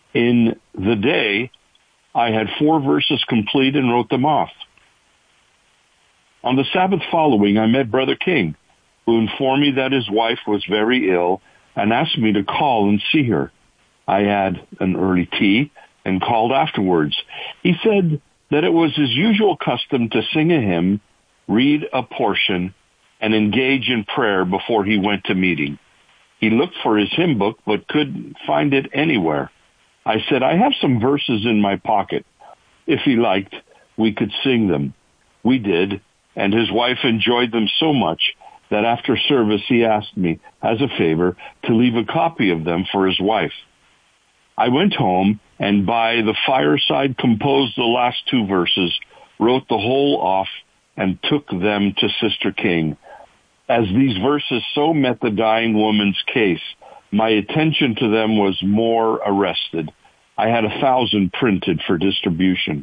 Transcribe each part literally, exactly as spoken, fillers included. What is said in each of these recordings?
In the day, I had four verses complete and wrote them off. On the Sabbath following, I met Brother King, who informed me that his wife was very ill and asked me to call and see her. I had an early tea and called afterwards. He said that it was his usual custom to sing a hymn, read a portion, and engage in prayer before he went to meeting. He looked for his hymn book but couldn't find it anywhere. I said, I have some verses in my pocket. If he liked, we could sing them. We did, and his wife enjoyed them so much that after service he asked me, as a favor, to leave a copy of them for his wife. I went home and by the fireside composed the last two verses, wrote the whole off, and took them to Sister King. As these verses so met the dying woman's case, my attention to them was more arrested. I had a thousand printed for distribution.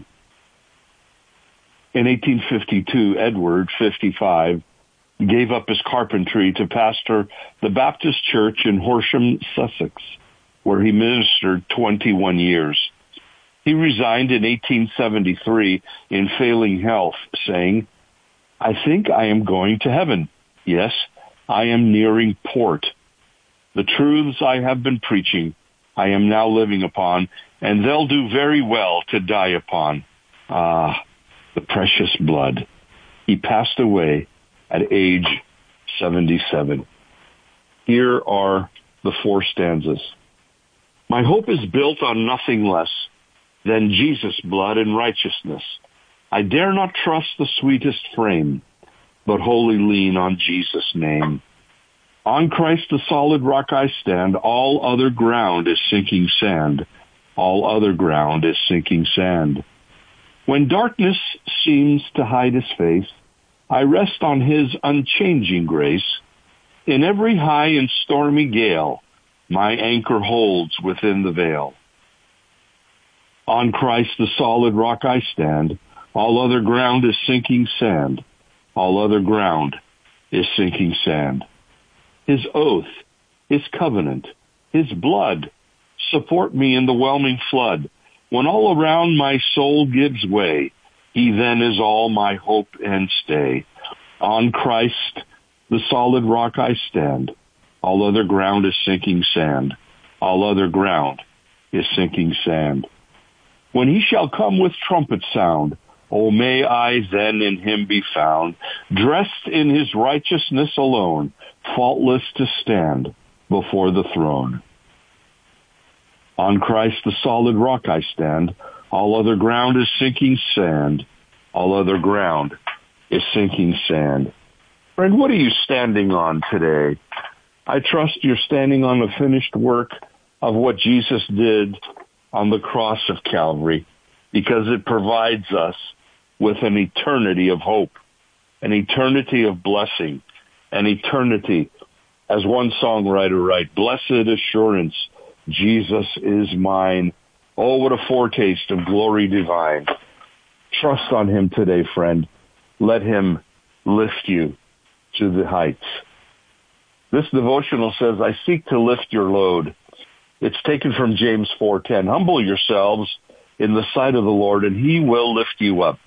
In eighteen fifty-two, Edward, fifty-five, gave up his carpentry to pastor the Baptist Church in Horsham, Sussex, where he ministered twenty-one years. He resigned in eighteen seventy-three in failing health, saying, I think I am going to heaven. Yes, I am nearing port. The truths I have been preaching, I am now living upon, and they'll do very well to die upon. Ah, the precious blood. He passed away at age seventy-seven. Here are the four stanzas. My hope is built on nothing less than Jesus' blood and righteousness. I dare not trust the sweetest frame, but wholly lean on Jesus' name. On Christ the solid rock I stand, all other ground is sinking sand. All other ground is sinking sand. When darkness seems to hide his face, I rest on his unchanging grace. In every high and stormy gale, my anchor holds within the veil. On Christ the solid rock I stand, all other ground is sinking sand. All other ground is sinking sand. His oath, his covenant, his blood support me in the whelming flood. When all around my soul gives way, he then is all my hope and stay. On Christ, the solid rock I stand. All other ground is sinking sand. All other ground is sinking sand. When he shall come with trumpet sound, oh, may I then in him be found, dressed in his righteousness alone, faultless to stand before the throne. On Christ the solid rock I stand. All other ground is sinking sand. All other ground is sinking sand. Friend, what are you standing on today? I trust you're standing on the finished work of what Jesus did on the cross of Calvary, because it provides us with an eternity of hope, an eternity of blessing, an eternity, as one songwriter writes, blessed assurance, Jesus is mine. Oh, what a foretaste of glory divine. Trust on him today, friend. Let him lift you to the heights. This devotional says, I seek to lift your load. It's taken from James four ten. Humble yourselves in the sight of the Lord, and he will lift you up.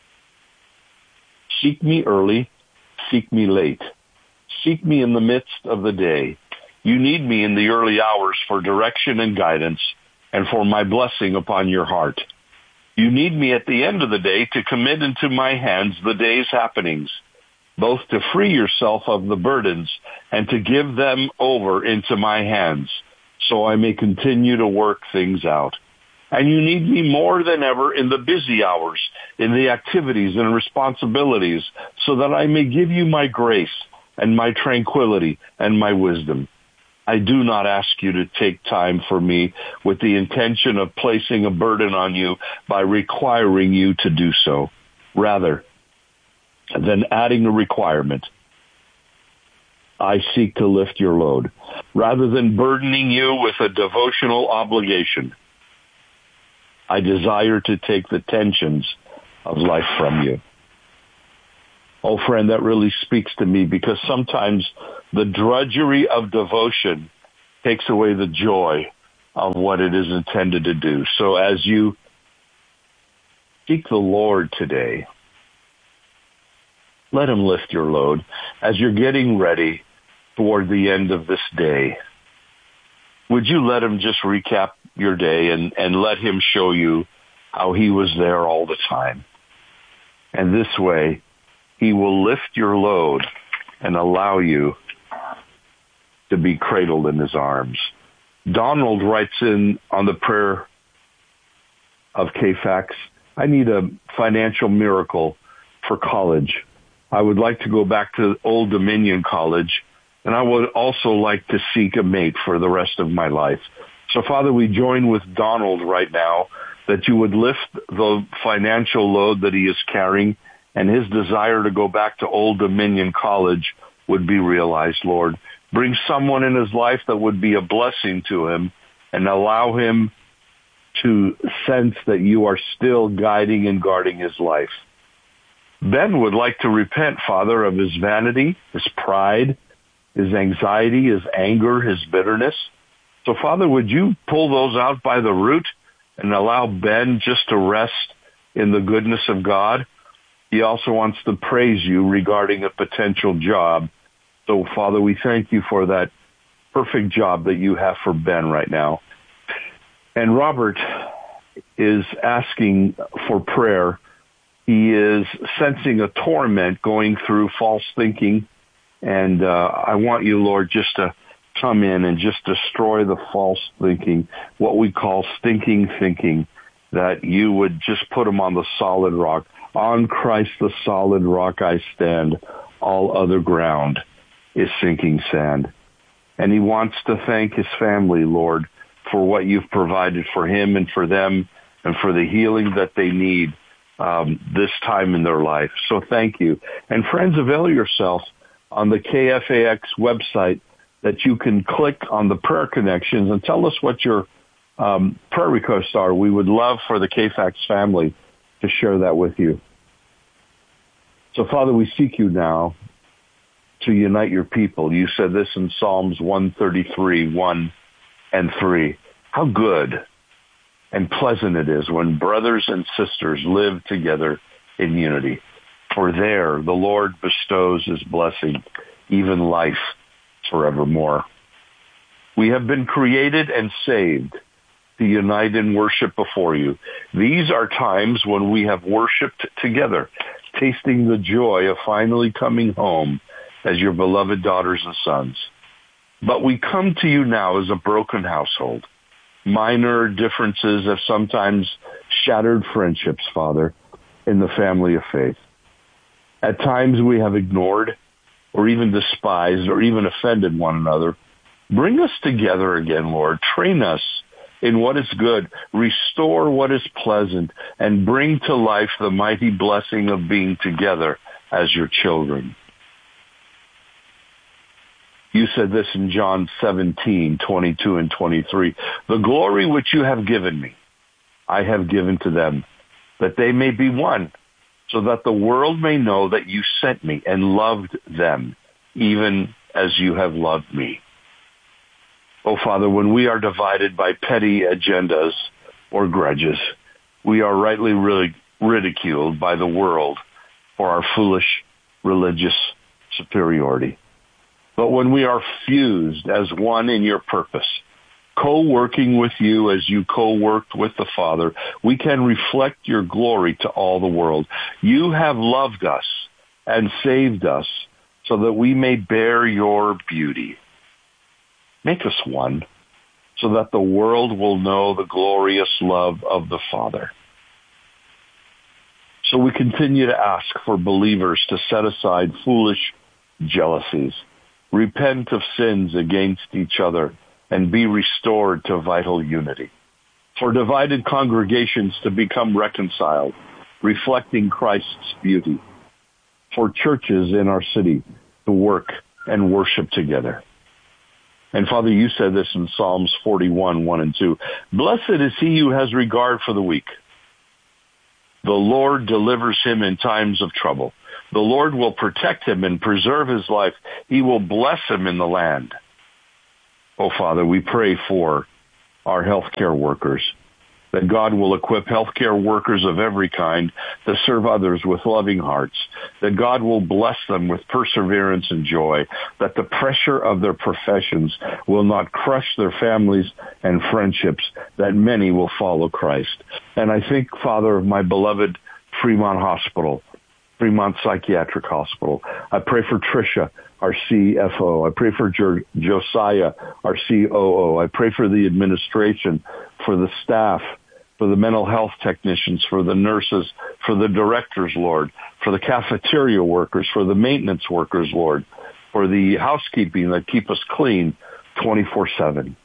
Seek me early, seek me late. Seek me in the midst of the day. You need me in the early hours for direction and guidance and for my blessing upon your heart. You need me at the end of the day to commit into my hands the day's happenings, both to free yourself of the burdens and to give them over into my hands so I may continue to work things out. And you need me more than ever in the busy hours, in the activities and responsibilities, so that I may give you my grace and my tranquility and my wisdom. I do not ask you to take time for me with the intention of placing a burden on you by requiring you to do so. Rather than adding a requirement, I seek to lift your load. Rather than burdening you with a devotional obligation, I desire to take the tensions of life from you. Oh, friend, that really speaks to me, because sometimes the drudgery of devotion takes away the joy of what it is intended to do. So as you seek the Lord today, let him lift your load. As you're getting ready toward the end of this day, would you let him just recap your day and, and let him show you how he was there all the time? And this way, he will lift your load and allow you to be cradled in his arms. Donald writes in on the prayer of K FAX, I need a financial miracle for college. I would like to go back to Old Dominion College, and I would also like to seek a mate for the rest of my life. So, Father, we join with Donald right now that you would lift the financial load that he is carrying, and his desire to go back to Old Dominion College would be realized, Lord. Bring someone in his life that would be a blessing to him and allow him to sense that you are still guiding and guarding his life. Ben would like to repent, Father, of his vanity, his pride, his anxiety, his anger, his bitterness. So, Father, would you pull those out by the root and allow Ben just to rest in the goodness of God? He also wants to praise you regarding a potential job. So, Father, we thank you for that perfect job that you have for Ben right now. And Robert is asking for prayer. He is sensing a torment going through false thinking. And uh, I want you, Lord, just to come in and just destroy the false thinking, what we call stinking thinking, that you would just put them on the solid rock. On Christ, the solid rock I stand. All other ground is sinking sand. And he wants to thank his family, Lord, for what you've provided for him and for them and for the healing that they need um, this time in their life. So thank you. And friends, avail yourself on the K F A X website that you can click on the prayer connections and tell us what your um, prayer requests are. We would love for the K FAX family to share that with you. So, Father, we seek you now to unite your people. You said this in Psalms one thirty-three, one and three. How good and pleasant it is when brothers and sisters live together in unity. For there the Lord bestows his blessing, even life forevermore. We have been created and saved to unite in worship before you. These are times when we have worshiped together, tasting the joy of finally coming home as your beloved daughters and sons. But we come to you now as a broken household. Minor differences have sometimes shattered friendships, Father, in the family of faith. At times we have ignored or even despised or even offended one another. Bring us together again, Lord. Train us in what is good. Restore what is pleasant and bring to life the mighty blessing of being together as your children. You said this in John seventeen, twenty-two and twenty-three. The glory which you have given me, I have given to them, that they may be one, so that the world may know that you sent me and loved them, even as you have loved me. Oh, Father, when we are divided by petty agendas or grudges, we are rightly really ridiculed by the world for our foolish religious superiority. But when we are fused as one in your purpose, co-working with you as you co-worked with the Father, we can reflect your glory to all the world. You have loved us and saved us so that we may bear your beauty. Make us one so that the world will know the glorious love of the Father. So we continue to ask for believers to set aside foolish jealousies, repent of sins against each other, and be restored to vital unity. For divided congregations to become reconciled, reflecting Christ's beauty. For churches in our city to work and worship together. And Father, you said this in Psalms forty-one, one and two. Blessed is he who has regard for the weak. The Lord delivers him in times of trouble. The Lord will protect him and preserve his life. He will bless him in the land. Oh, Father, we pray for our healthcare workers, that God will equip healthcare workers of every kind to serve others with loving hearts, that God will bless them with perseverance and joy, that the pressure of their professions will not crush their families and friendships, that many will follow Christ. And I think, Father, of my beloved Fremont Hospital, Fremont Psychiatric Hospital. I pray for Tricia, our C F O. I pray for jo- Josiah, our C O O. I pray for the administration, for the staff, for the mental health technicians, for the nurses, for the directors, Lord, for the cafeteria workers, for the maintenance workers, Lord, for the housekeeping that keep us clean twenty-four seven.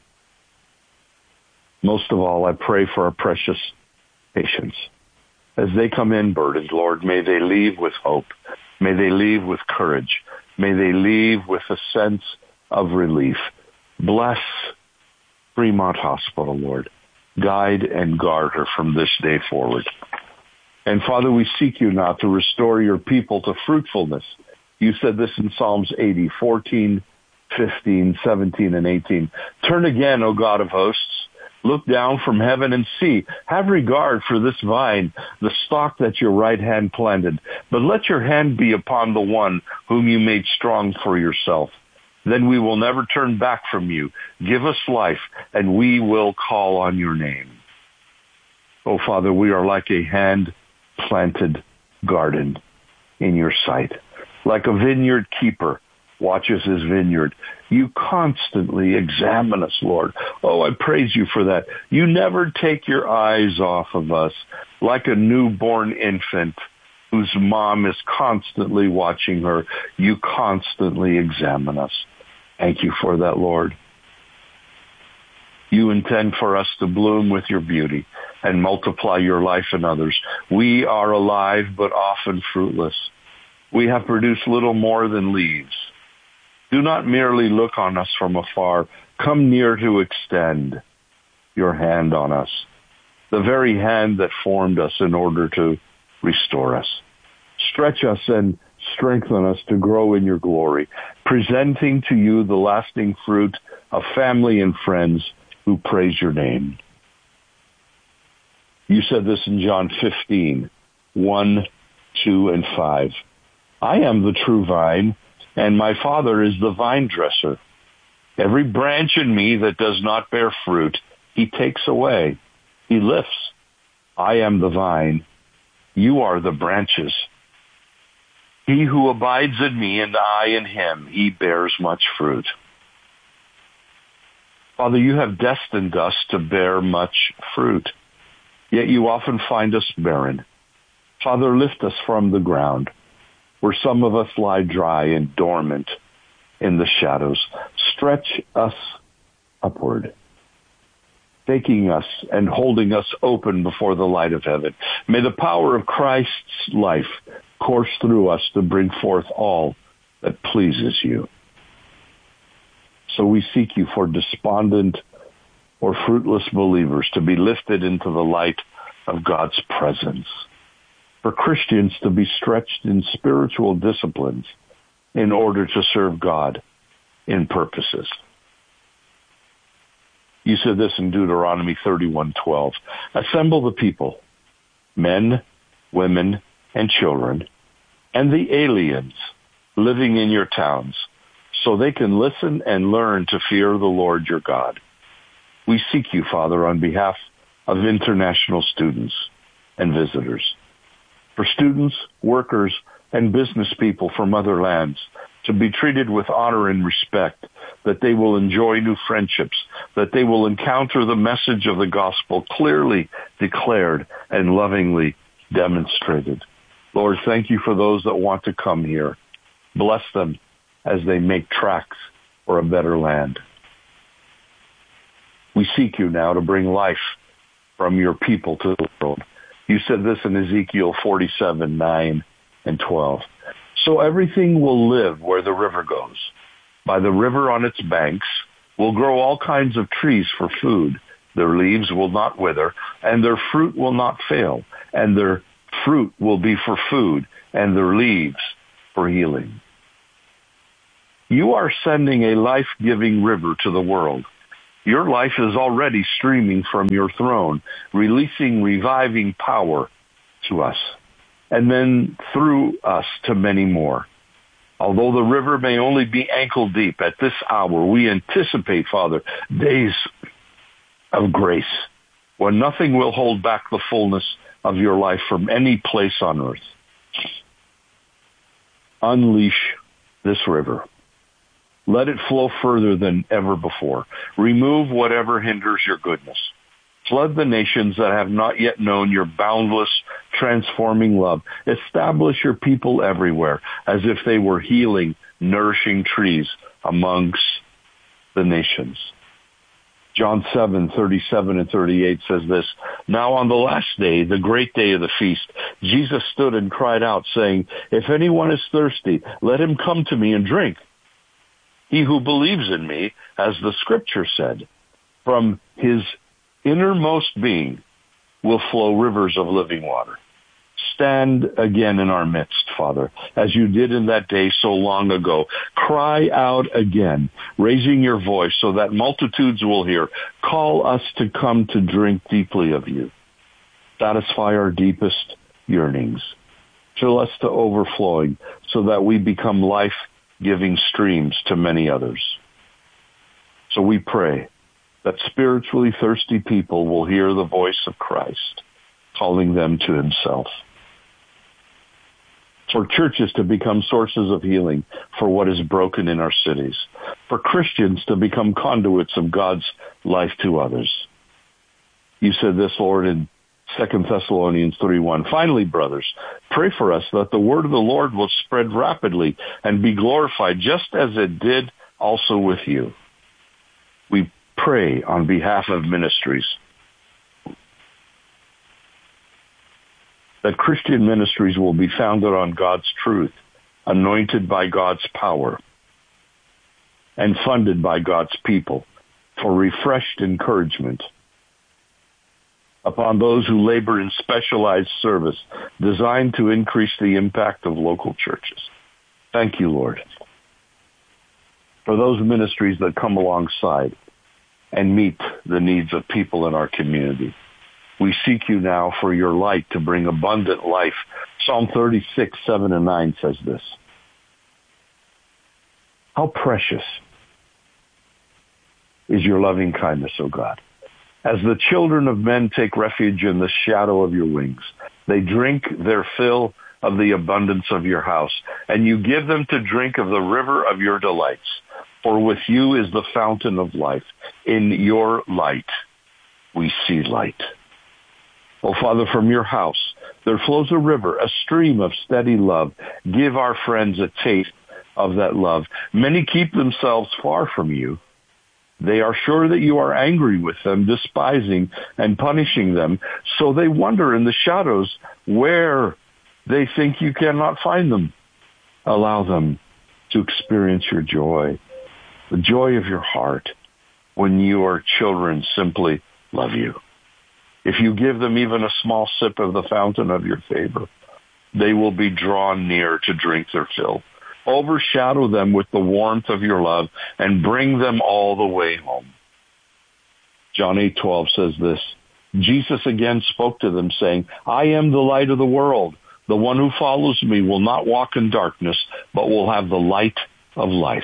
Most of all, I pray for our precious patients. As they come in burdened, Lord, may they leave with hope. May they leave with courage. May they leave with a sense of relief. Bless Fremont Hospital, Lord. Guide and guard her from this day forward. And Father, we seek you now to restore your people to fruitfulness. You said this in Psalms eighty, fourteen, fifteen, seventeen, and eighteen. Turn again, O God of hosts. Look down from heaven and see. Have regard for this vine, the stalk that your right hand planted. But let your hand be upon the one whom you made strong for yourself. Then we will never turn back from you. Give us life, and we will call on your name. Oh, Father, we are like a hand-planted garden in your sight. Like a vineyard keeper watches his vineyard. You constantly examine us, Lord. Oh, I praise you for that. You never take your eyes off of us like a newborn infant whose mom is constantly watching her. You constantly examine us. Thank you for that, Lord. You intend for us to bloom with your beauty and multiply your life in others. We are alive, but often fruitless. We have produced little more than leaves. Do not merely look on us from afar. Come near to extend your hand on us, the very hand that formed us in order to restore us. Stretch us and strengthen us to grow in your glory, presenting to you the lasting fruit of family and friends who praise your name. You said this in John fifteen, one, two, and five. I am the true vine, and my Father is the vine dresser. Every branch in me that does not bear fruit, he takes away. He lifts. I am the vine. You are the branches. He who abides in me and I in him, he bears much fruit. Father, you have destined us to bear much fruit, yet you often find us barren. Father, lift us from the ground, where some of us lie dry and dormant in the shadows. Stretch us upward, taking us and holding us open before the light of heaven. May the power of Christ's life course through us to bring forth all that pleases you. So we seek you for despondent or fruitless believers to be lifted into the light of God's presence, for Christians to be stretched in spiritual disciplines in order to serve God in purposes. You said this in Deuteronomy thirty-one twelve. Assemble the people, men, women, and children, and the aliens living in your towns, so they can listen and learn to fear the Lord your God. We seek you, Father, on behalf of international students and visitors, for students, workers, and business people from other lands to be treated with honor and respect, that they will enjoy new friendships, that they will encounter the message of the gospel clearly declared and lovingly demonstrated. Lord, thank you for those that want to come here. Bless them as they make tracks for a better land. We seek you now to bring life from your people to the world. You said this in Ezekiel forty-seven, nine, and twelve. So everything will live where the river goes. By the river on its banks will grow all kinds of trees for food. Their leaves will not wither, and their fruit will not fail, and their fruit will be for food, and their leaves for healing. You are sending a life-giving river to the world. Your life is already streaming from your throne, releasing reviving power to us, and then through us to many more. Although the river may only be ankle deep at this hour, we anticipate, Father, days of grace when nothing will hold back the fullness of your life from any place on earth. Unleash this river. Let it flow further than ever before. Remove whatever hinders your goodness. Flood the nations that have not yet known your boundless, transforming love. Establish your people everywhere as if they were healing, nourishing trees amongst the nations. John seven, thirty-seven and thirty-eight says this, Now on the last day, the great day of the feast, Jesus stood and cried out, saying, If anyone is thirsty, let him come to me and drink. He who believes in me, as the scripture said, from his innermost being will flow rivers of living water. Stand again in our midst, Father, as you did in that day so long ago. Cry out again, raising your voice so that multitudes will hear. Call us to come to drink deeply of you. Satisfy our deepest yearnings. Fill us to overflowing so that we become life-giving streams to many others. So we pray that spiritually thirsty people will hear the voice of Christ calling them to himself. For churches to become sources of healing for what is broken in our cities. For Christians to become conduits of God's life to others. You said this, Lord, in Second Thessalonians three one. Finally, brothers, pray for us that the word of the Lord will spread rapidly and be glorified just as it did also with you. We pray on behalf of ministries that Christian ministries will be founded on God's truth, anointed by God's power, and funded by God's people for refreshed encouragement upon those who labor in specialized service designed to increase the impact of local churches. Thank you, Lord, for those ministries that come alongside and meet the needs of people in our community. We seek you now for your light to bring abundant life. Psalm thirty-six, seven and nine says this. How precious is your loving kindness, O God. As the children of men take refuge in the shadow of your wings, they drink their fill of the abundance of your house, and you give them to drink of the river of your delights. For with you is the fountain of life. In your light we see light. Oh, Father, from your house there flows a river, a stream of steady love. Give our friends a taste of that love. Many keep themselves far from you. They are sure that you are angry with them, despising and punishing them. So they wander in the shadows where they think you cannot find them. Allow them to experience your joy, the joy of your heart, when your children simply love you. If you give them even a small sip of the fountain of your favor, they will be drawn near to drink their fill. Overshadow them with the warmth of your love and bring them all the way home. John eight twelve says this, Jesus again spoke to them saying, I am the light of the world. The one who follows me will not walk in darkness, but will have the light of life.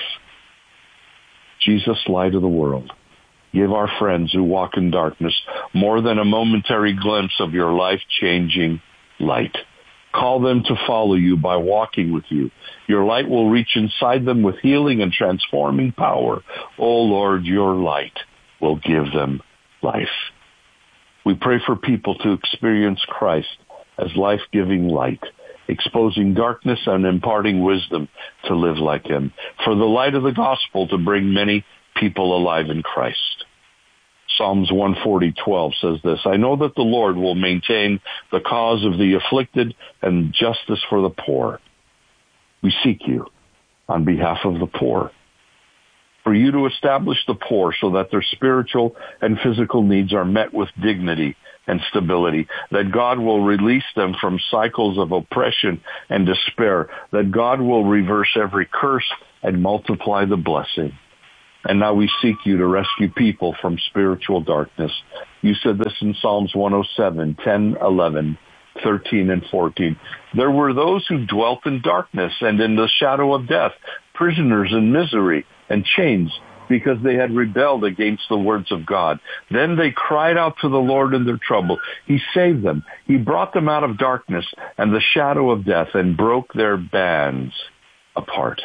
Jesus, light of the world. Give our friends who walk in darkness more than a momentary glimpse of your life-changing light. Call them to follow you by walking with you. Your light will reach inside them with healing and transforming power. Oh, Lord, your light will give them life. We pray for people to experience Christ as life-giving light, exposing darkness and imparting wisdom to live like him. For the light of the gospel to bring many people alive in Christ. Psalms one forty, twelve says this, I know that the Lord will maintain the cause of the afflicted and justice for the poor. We seek you on behalf of the poor, for you to establish the poor so that their spiritual and physical needs are met with dignity and stability, that God will release them from cycles of oppression and despair, that God will reverse every curse and multiply the blessing. And now we seek you to rescue people from spiritual darkness. You said this in Psalms one oh seven, ten, eleven, thirteen, and fourteen. There were those who dwelt in darkness and in the shadow of death, prisoners in misery and chains, because they had rebelled against the words of God. Then they cried out to the Lord in their trouble. He saved them. He brought them out of darkness and the shadow of death and broke their bands apart.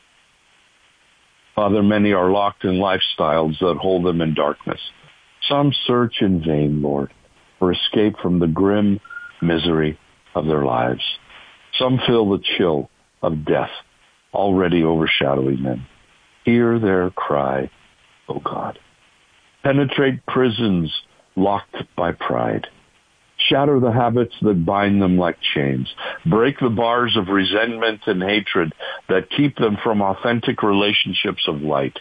Father, many are locked in lifestyles that hold them in darkness. Some search in vain, Lord, for escape from the grim misery of their lives. Some feel the chill of death already overshadowing them. Hear their cry, O God. Penetrate prisons locked by pride. Shatter the habits that bind them like chains. Break the bars of resentment and hatred that keep them from authentic relationships of light.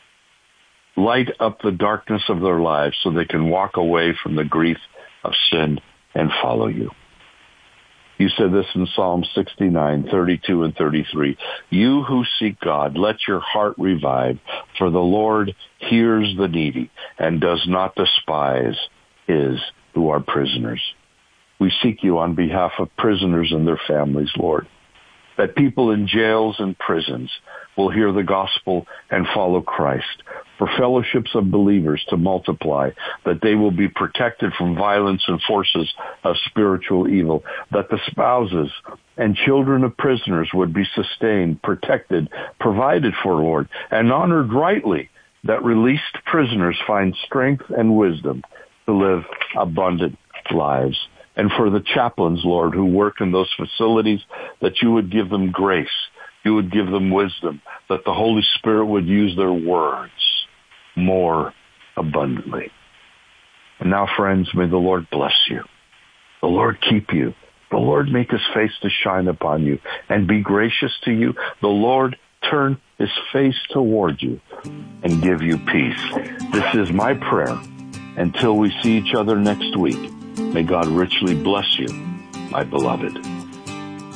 Light up the darkness of their lives so they can walk away from the grief of sin and follow you. You said this in Psalm sixty-nine, thirty-two, and thirty-three. You who seek God, let your heart revive, for the Lord hears the needy and does not despise his who are prisoners. We seek you on behalf of prisoners and their families, Lord, that people in jails and prisons will hear the gospel and follow Christ, for fellowships of believers to multiply, that they will be protected from violence and forces of spiritual evil, that the spouses and children of prisoners would be sustained, protected, provided for, Lord, and honored rightly, that released prisoners find strength and wisdom to live abundant lives. And for the chaplains, Lord, who work in those facilities, that you would give them grace, you would give them wisdom, that the Holy Spirit would use their words more abundantly. And now, friends, may the Lord bless you. The Lord keep you. The Lord make his face to shine upon you and be gracious to you. The Lord turn his face toward you and give you peace. This is my prayer. Until we see each other next week, may God richly bless you, my beloved.